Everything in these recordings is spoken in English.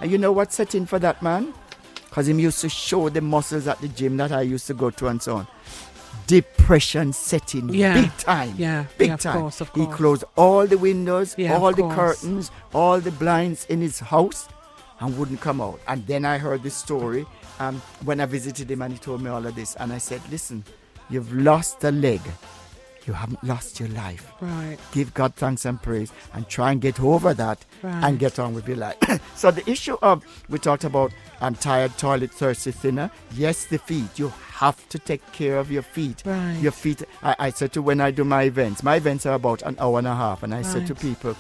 And you know what set in for that man? Because him used to show the muscles at the gym that I used to go to and so on. Depression setting big time. Big time. Of course. He closed all the windows, all the course. curtains, all the blinds in his house and wouldn't come out. And then I heard this story when I visited him and he told me all of this. And I said, listen, you've lost a leg. You haven't lost your life. Right. Give God thanks and praise and try and get over that and get on with your life. So the issue of, we talked about I'm tired, toilet, thirsty, thinner. Yes, the feet. You have to take care of your feet. Right. Your feet. I said to when I do my events are about an hour and a half. And I said to people,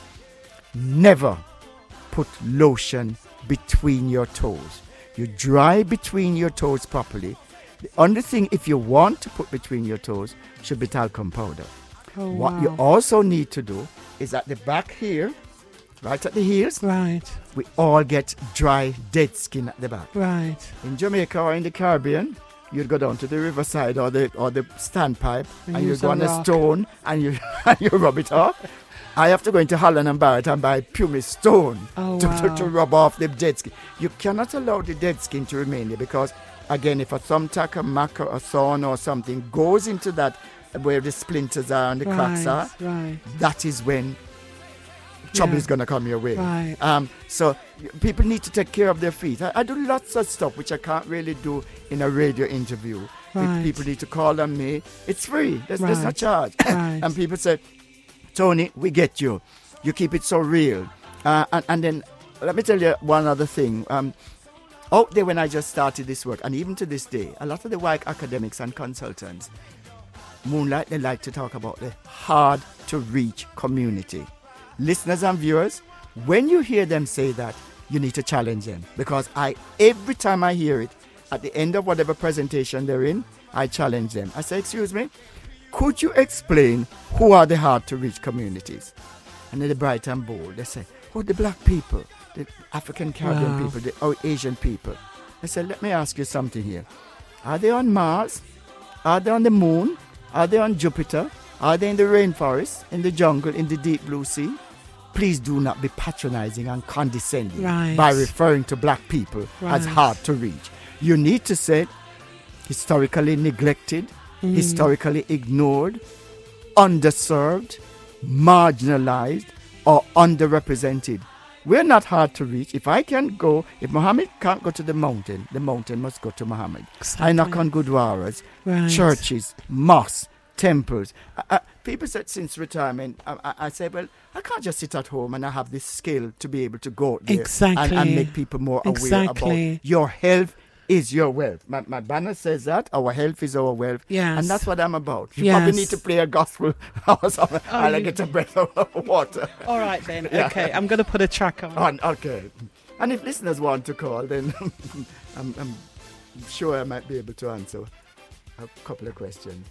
never put lotion between your toes. You dry between your toes properly. The only thing, if you want to put between your toes, should be talcum powder. Oh, what you also need to do is at the back here, right at the heels, we all get dry, dead skin at the back. Right. In Jamaica or in the Caribbean, you'd go down to the riverside or the standpipe and you go on a stone and you rub it off. I have to go into Holland and Barrett and buy pumice stone to rub off the dead skin. You cannot allow the dead skin to remain there because, again, if a thumbtack, a mac, or a thorn or something goes into that where the splinters are and the cracks are, that is when trouble is going to come your way. Right. So people need to take care of their feet. I do lots of stuff which I can't really do in a radio interview. People need to call on me. It's free. There's no charge. And people say, Tony, we get you. You keep it so real. And then let me tell you one other thing. Out there when I just started this work, and even to this day, a lot of the white academics and consultants, Moonlight, they like to talk about the hard-to-reach community. Listeners and viewers, when you hear them say that, you need to challenge them. Because every time I hear it, at the end of whatever presentation they're in, I challenge them. I say, excuse me, could you explain who are the hard-to-reach communities? And then the bright and bold, they say, the black people, the African Caribbean people, the Asian people. I said, let me ask you something here. Are they on Mars? Are they on the moon? Are they on Jupiter? Are they in the rainforest, in the jungle, in the deep blue sea? Please do not be patronizing and condescending by referring to black people as hard to reach. You need to say historically neglected, historically ignored, underserved, marginalized, or underrepresented. We're not hard to reach. If Muhammad can't go to the mountain must go to Muhammad. Exactly. I knock on gurdwaras, churches, mosques, temples. People said since retirement, I say, well, I can't just sit at home and I have this skill to be able to go there and make people more aware about your health is your wealth. My banner says that our health is our wealth, and that's what I'm about. You probably need to play a gospel or something. I'll get a breath of water. All right then. Okay, I'm going to put a track on. Okay, and if listeners want to call, then I'm sure I might be able to answer a couple of questions.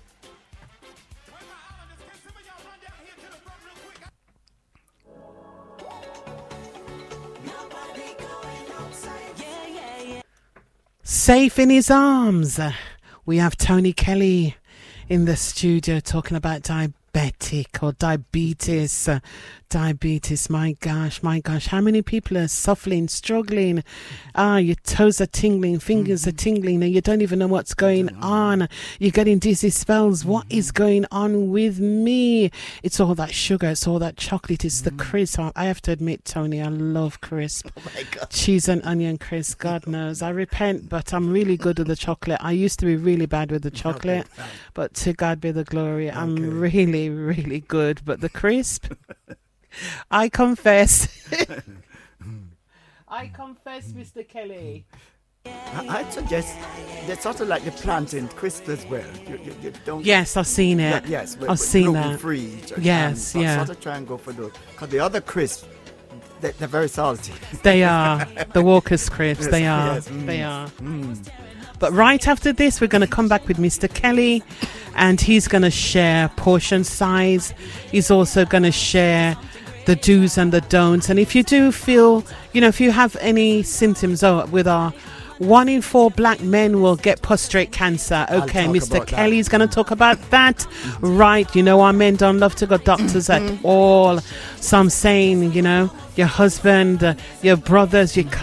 Safe in his arms. We have Tony Kelly in the studio talking about diabetic or diabetes. Diabetes, my gosh. How many people are suffering, struggling? Your toes are tingling, fingers are tingling, and you don't even know what's going on. You're getting dizzy spells. What is going on with me? It's all that sugar. It's all that chocolate. It's the crisp. I have to admit, Tony, I love crisp. Oh my God. Cheese and onion crisp. God knows. I repent, but I'm really good with the chocolate. I used to be really bad with the chocolate, but to God be the glory. I'm really, really good. But the crisp... I confess, Mr. Kelly. I'd suggest that's sort of like the plantain crisp as well. You don't. Yes, I've seen it. I've seen that. Free. Yes, Sort of try and go for those. Because the other crisps, they're very salty. They are the Walker's crisps. They are. They are. But right after this, we're going to come back with Mr. Kelly, and he's going to share portion size. He's also going to share the do's and the don'ts. And if you do feel, if you have any symptoms with our 1 in 4 black men will get prostate cancer. Okay, Mr. Kelly's going to talk about that. Right, our men don't love to go doctors at all. So I'm saying, your husband, your brothers, your